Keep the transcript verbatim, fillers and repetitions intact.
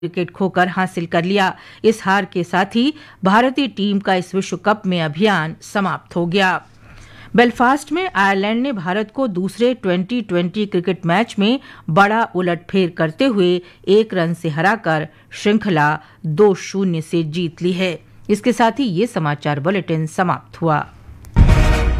Wicket खोकर हासिल कर लिया। इस हार के साथ ही भारतीय टीम का इस विश्व कप में अभियान समाप्त हो गया। बेलफास्ट में आयरलैंड ने भारत को दूसरे ट्वेंटी ट्वेंटी क्रिकेट मैच में बड़ा उलटफेर करते हुए एक रन से हराकर श्रृंखला दो शून्य से जीत ली है। इसके साथ ही ये समाचार बुलेटिन समाप्त हुआ।